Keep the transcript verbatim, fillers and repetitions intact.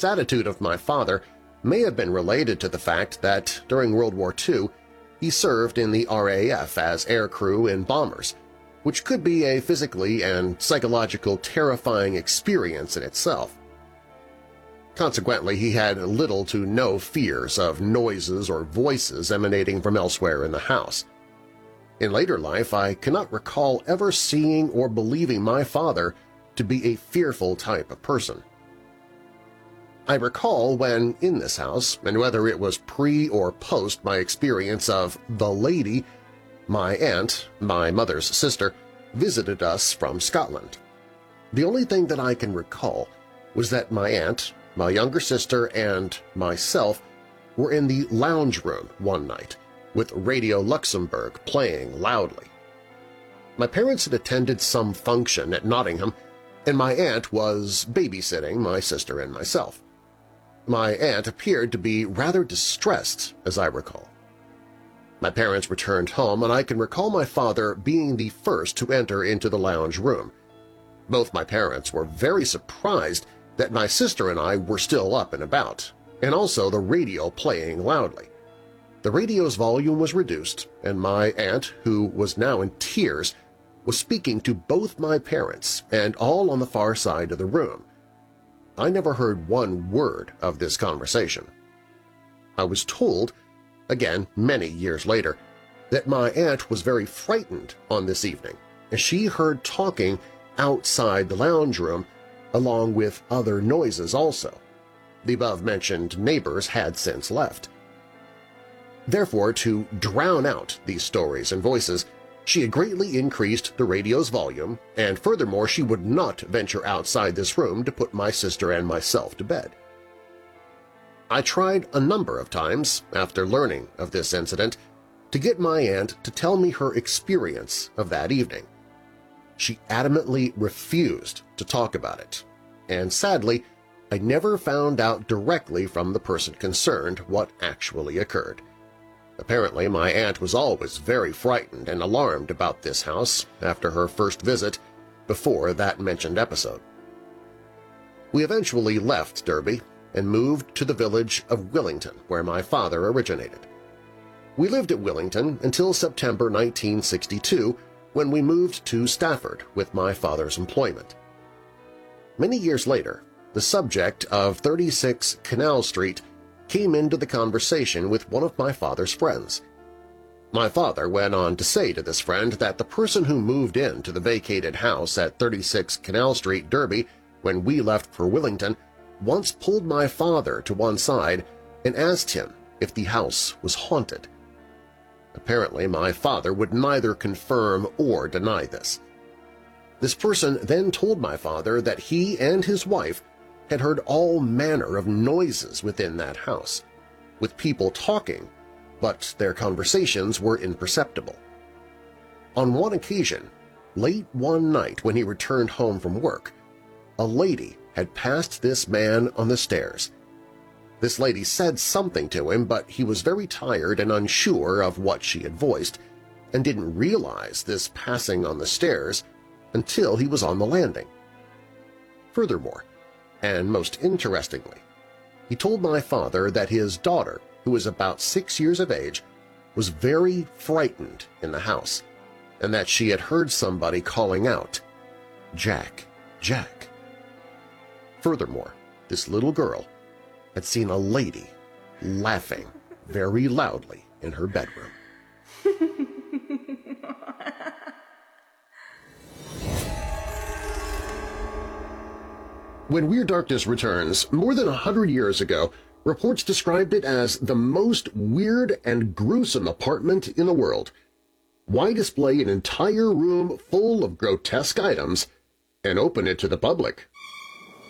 This attitude of my father may have been related to the fact that during World War Two he served in the R A F as aircrew in bombers, which could be a physically and psychological terrifying experience in itself. Consequently, he had little to no fears of noises or voices emanating from elsewhere in the house. In later life, I cannot recall ever seeing or believing my father to be a fearful type of person. I recall when in this house, and whether it was pre or post my experience of the lady, my aunt, my mother's sister, visited us from Scotland. The only thing that I can recall was that my aunt, my younger sister, and myself were in the lounge room one night, with Radio Luxembourg playing loudly. My parents had attended some function at Nottingham, and my aunt was babysitting my sister and myself. My aunt appeared to be rather distressed, as I recall. My parents returned home, and I can recall my father being the first to enter into the lounge room. Both my parents were very surprised that my sister and I were still up and about, and also the radio playing loudly. The radio's volume was reduced, and my aunt, who was now in tears, was speaking to both my parents and all on the far side of the room. I never heard one word of this conversation. I was told, again many years later, that my aunt was very frightened on this evening as she heard talking outside the lounge room along with other noises also. The above-mentioned neighbors had since left. Therefore, to drown out these stories and voices, she had greatly increased the radio's volume, and furthermore she would not venture outside this room to put my sister and myself to bed. I tried a number of times, after learning of this incident, to get my aunt to tell me her experience of that evening. She adamantly refused to talk about it, and sadly, I never found out directly from the person concerned what actually occurred. Apparently, my aunt was always very frightened and alarmed about this house after her first visit before that mentioned episode. We eventually left Derby and moved to the village of Willington, where my father originated. We lived at Willington until September nineteen sixty-two, when we moved to Stafford with my father's employment. Many years later, the subject of thirty-six Canal Street came into the conversation with one of my father's friends. My father went on to say to this friend that the person who moved into the vacated house at thirty-six Canal Street, Derby, when we left for Willington, once pulled my father to one side and asked him if the house was haunted. Apparently, my father would neither confirm or deny this. This person then told my father that he and his wife had heard all manner of noises within that house, with people talking, but their conversations were imperceptible. On one occasion, late one night when he returned home from work, a lady had passed this man on the stairs. This lady said something to him, but he was very tired and unsure of what she had voiced, and didn't realize this passing on the stairs until he was on the landing. Furthermore, and most interestingly, he told my father that his daughter, who was about six years of age, was very frightened in the house, and that she had heard somebody calling out, "Jack, Jack." Furthermore, this little girl had seen a lady laughing very loudly in her bedroom. When Weird Darkness returns, more than a hundred years ago, reports described it as the most weird and gruesome apartment in the world. Why display an entire room full of grotesque items and open it to the public